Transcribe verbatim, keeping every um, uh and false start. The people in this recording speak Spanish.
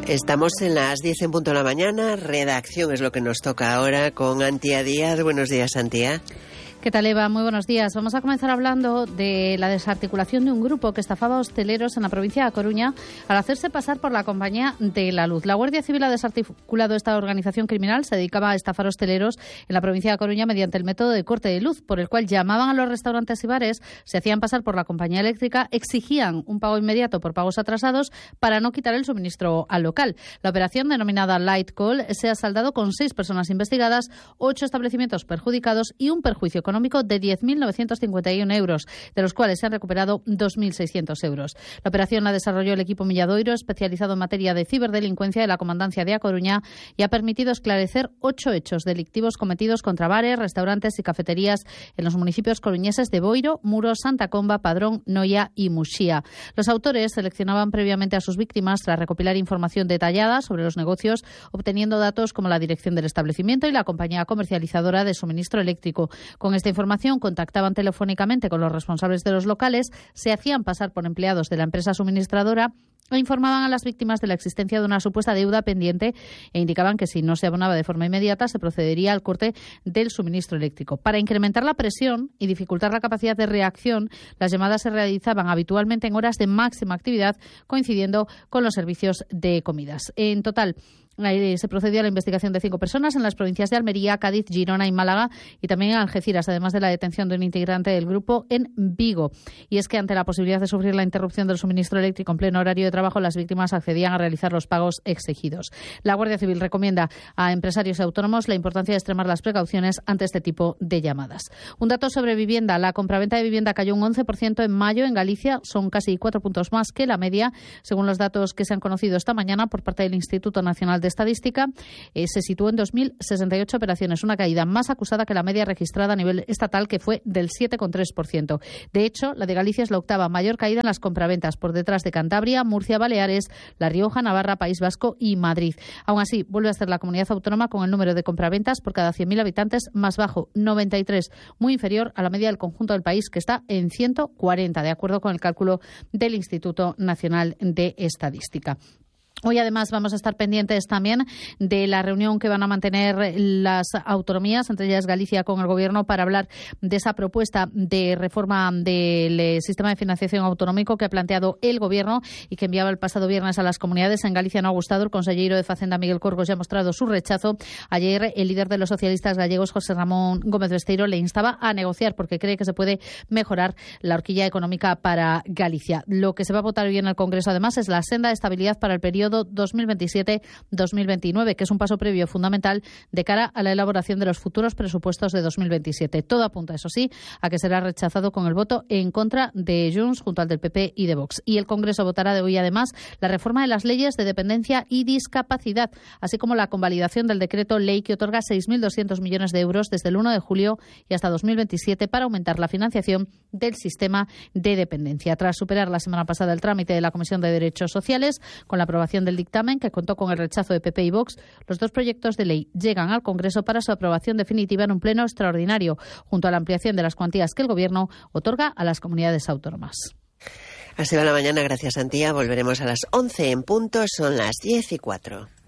Estamos en las diez en punto de la mañana. Redacción es lo que nos toca ahora con Antía Díaz. Buenos días, Antía. ¿Qué tal, Eva? Muy buenos días. Vamos a comenzar hablando de la desarticulación de un grupo que estafaba a hosteleros en la provincia de Coruña al hacerse pasar por la Compañía de la Luz. La Guardia Civil ha desarticulado esta organización criminal. Se dedicaba a estafar hosteleros en la provincia de Coruña mediante el método de corte de luz, por el cual llamaban a los restaurantes y bares, se hacían pasar por la compañía eléctrica, exigían un pago inmediato por pagos atrasados para no quitar el suministro al local. La operación, denominada Light Call, se ha saldado con seis personas investigadas, ocho establecimientos perjudicados y un perjuicio económico de diez mil novecientos cincuenta y uno euros, de los cuales se han recuperado dos mil seiscientos euros. La operación la desarrolló el equipo Milladoiro, especializado en materia de ciberdelincuencia de la Comandancia de A Coruña, y ha permitido esclarecer ocho hechos delictivos cometidos contra bares, restaurantes y cafeterías en los municipios coruñeses de Boiro, Muros, Santa Comba, Padrón, Noia y Muxía. Los autores seleccionaban previamente a sus víctimas tras recopilar información detallada sobre los negocios, obteniendo datos como la dirección del establecimiento y la compañía comercializadora de suministro eléctrico. Con esta información contactaban telefónicamente con los responsables de los locales, se hacían pasar por empleados de la empresa suministradora e informaban a las víctimas de la existencia de una supuesta deuda pendiente e indicaban que si no se abonaba de forma inmediata se procedería al corte del suministro eléctrico. Para incrementar la presión y dificultar la capacidad de reacción, las llamadas se realizaban habitualmente en horas de máxima actividad, coincidiendo con los servicios de comidas. En total, se procedió a la investigación de cinco personas en las provincias de Almería, Cádiz, Girona y Málaga, y también en Algeciras, además de la detención de un integrante del grupo en Vigo. Y es que ante la posibilidad de sufrir la interrupción del suministro eléctrico en pleno horario de trabajo, las víctimas accedían a realizar los pagos exigidos. La Guardia Civil recomienda a empresarios y autónomos la importancia de extremar las precauciones ante este tipo de llamadas. Un dato sobre vivienda. La compraventa de vivienda cayó un once por ciento en mayo en Galicia. Son casi cuatro puntos más que la media, según los datos que se han conocido esta mañana por parte del Instituto Nacional de Estadística. Eh, se situó en dos mil sesenta y ocho operaciones, una caída más acusada que la media registrada a nivel estatal, que fue del siete coma tres por ciento. De hecho, la de Galicia es la octava mayor caída en las compraventas, por detrás de Cantabria, Murcia, Baleares, La Rioja, Navarra, País Vasco y Madrid. Aún así, vuelve a ser la comunidad autónoma con el número de compraventas por cada cien mil habitantes más bajo, noventa y tres, muy inferior a la media del conjunto del país, que está en ciento cuarenta, de acuerdo con el cálculo del Instituto Nacional de Estadística. Hoy, además, vamos a estar pendientes también de la reunión que van a mantener las autonomías, entre ellas Galicia, con el Gobierno, para hablar de esa propuesta de reforma del sistema de financiación autonómico que ha planteado el Gobierno y que enviaba el pasado viernes a las comunidades. En Galicia no ha gustado. El consejero de Facenda, Miguel Corgos, ya ha mostrado su rechazo. Ayer, el líder de los socialistas gallegos, José Ramón Gómez Besteiro, le instaba a negociar porque cree que se puede mejorar la horquilla económica para Galicia. Lo que se va a votar hoy en el Congreso, además, es la senda de estabilidad para el periodo dos mil veintisiete dos mil veintinueve, que es un paso previo fundamental de cara a la elaboración de los futuros presupuestos de dos mil veintisiete. Todo apunta, eso sí, a que será rechazado con el voto en contra de Junts junto al del P P y de Vox. Y el Congreso votará de hoy, además, la reforma de las leyes de dependencia y discapacidad, así como la convalidación del decreto ley que otorga seis mil doscientos millones de euros desde el uno de julio y hasta dos mil veintisiete para aumentar la financiación del sistema de dependencia. Tras superar la semana pasada el trámite de la Comisión de Derechos Sociales, con la aprobación del dictamen, que contó con el rechazo de P P y Vox, los dos proyectos de ley llegan al Congreso para su aprobación definitiva en un pleno extraordinario, junto a la ampliación de las cuantías que el Gobierno otorga a las comunidades autónomas. Así va la mañana, gracias, Antía. Volveremos a las once en punto, son las diez y cuatro.